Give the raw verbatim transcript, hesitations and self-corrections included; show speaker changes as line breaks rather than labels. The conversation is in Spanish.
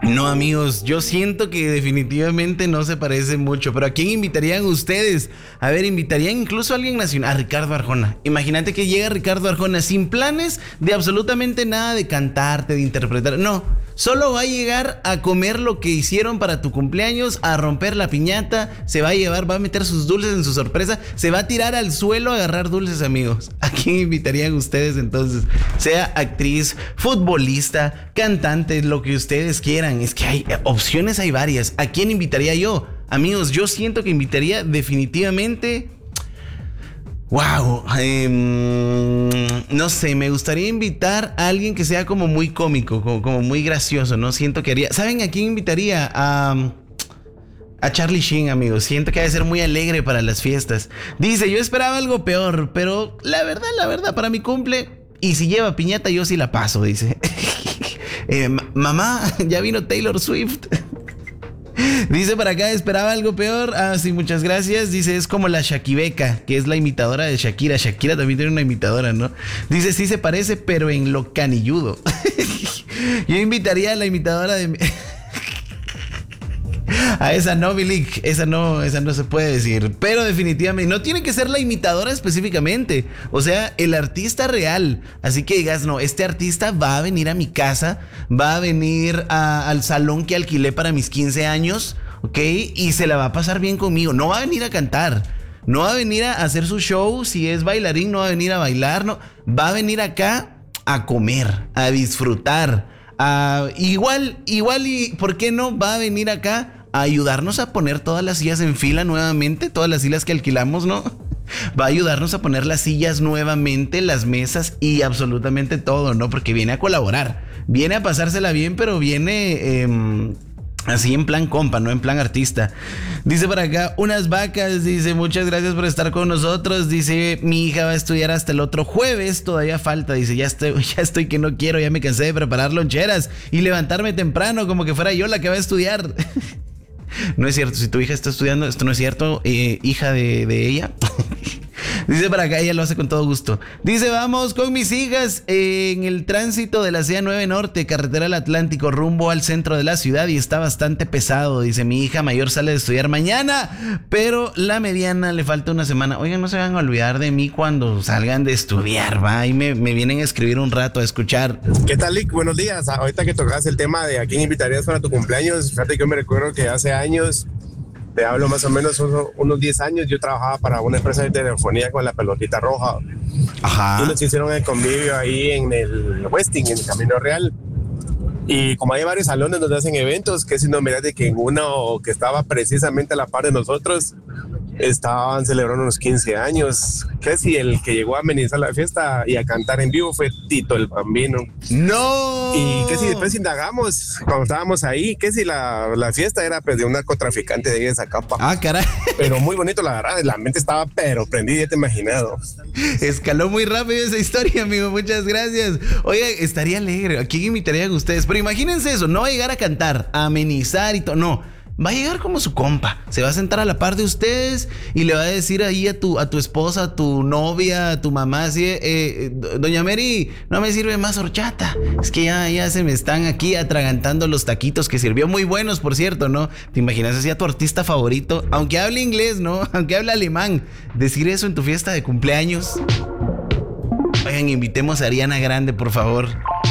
No, amigos, yo siento que definitivamente no se parece mucho, pero ¿a quién invitarían ustedes? A ver, invitarían incluso a alguien nacional, a Ricardo Arjona. Imagínate que llega Ricardo Arjona sin planes de absolutamente nada de cantarte, de interpretar, no. Solo va a llegar a comer lo que hicieron para tu cumpleaños, a romper la piñata, se va a llevar, va a meter sus dulces en su sorpresa, se va a tirar al suelo a agarrar dulces, amigos. ¿A quién invitarían ustedes entonces? Sea actriz, futbolista, cantante, lo que ustedes quieran. Es que hay opciones, hay varias. ¿A quién invitaría yo? Amigos, yo siento que invitaría definitivamente... Wow, eh, no sé, me gustaría invitar a alguien que sea como muy cómico, como, como muy gracioso, ¿no? Siento que haría... ¿Saben a quién invitaría? A, a Charlie Sheen, amigos. Siento que ha de ser muy alegre para las fiestas. Dice, yo esperaba algo peor, pero la verdad, la verdad, para mi cumple, y si lleva piñata, yo sí la paso, dice. eh, mamá, ya vino Taylor Swift. Dice para acá, esperaba algo peor. Ah, sí, muchas gracias. Dice, es como la Shakibeca, que es la imitadora de Shakira. Shakira también tiene una imitadora, ¿no? Dice, sí se parece, pero en lo canilludo. Yo invitaría a la imitadora de... A esa no, Milik, esa no, esa no se puede decir. Pero definitivamente, no tiene que ser la imitadora específicamente. O sea, el artista real. Así que digas, no, este artista va a venir a mi casa, va a venir a, al salón que alquilé para mis quince años, ¿ok? Y se la va a pasar bien conmigo. No va a venir a cantar. No va a venir a hacer su show. Si es bailarín, no va a venir a bailar. No. Va a venir acá a comer, a disfrutar. A, igual, igual y, ¿por qué no? Va a venir acá a ayudarnos a poner todas las sillas en fila nuevamente, todas las sillas que alquilamos, ¿no? Va a ayudarnos a poner las sillas nuevamente, las mesas y absolutamente todo, ¿no? Porque viene a colaborar, viene a pasársela bien, pero viene eh, así en plan compa, no en plan artista. Dice por acá, unas vacas, dice, muchas gracias por estar con nosotros. Dice, mi hija va a estudiar hasta el otro jueves, todavía falta. Dice, ya estoy, ya estoy que no quiero, ya me cansé de preparar loncheras y levantarme temprano como que fuera yo la que va a estudiar. No es cierto, si tu hija está estudiando, esto no es cierto, eh, hija de, de ella. Dice para acá, ella lo hace con todo gusto. Dice, vamos con mis hijas eh, en el tránsito de la C A nueve Norte, carretera al Atlántico, rumbo al centro de la ciudad y está bastante pesado. Dice, mi hija mayor sale de estudiar mañana, pero la mediana le falta una semana. Oigan, no se van a olvidar de mí cuando salgan de estudiar, va, y me, me vienen a escribir un rato, a escuchar.
¿Qué tal, Lick? Buenos días. Ahorita que tocas el tema de a quién invitarías para tu cumpleaños, fíjate que yo me recuerdo que hace años, te hablo más o menos unos, unos diez años, yo trabajaba para una empresa de telefonía con la pelotita roja.
Ajá.
Y nos hicieron el convivio ahí en el Westing, en el Camino Real. Y como hay varios salones donde hacen eventos, que si no, mirate que en uno que estaba precisamente a la par de nosotros, estaban celebrando unos quince años. Que si el que llegó a amenizar la fiesta y a cantar en vivo fue Tito el Bambino.
¡No!
Y que si después indagamos, cuando estábamos ahí, que si la, la fiesta era pues, de un narcotraficante de ahí de Zacapa.
Ah, caray.
Pero muy bonito, la verdad, la mente estaba pero prendida, ya te he imaginado.
Escaló muy rápido esa historia, amigo, muchas gracias. Oiga, estaría alegre, ¿a quién invitarían ustedes? Pero imagínense eso, no va a llegar a cantar, a amenizar y todo, no. Va a llegar como su compa, se va a sentar a la par de ustedes y le va a decir ahí a tu, a tu esposa, a tu novia, a tu mamá, así, eh, eh, doña Mary, no me sirve más horchata, es que ya, ya se me están aquí atragantando los taquitos que sirvió, muy buenos, por cierto, ¿no? ¿Te imaginas así a tu artista favorito? Aunque hable inglés, ¿no? Aunque hable alemán, decir eso en tu fiesta de cumpleaños. Oigan, invitemos a Ariana Grande, por favor.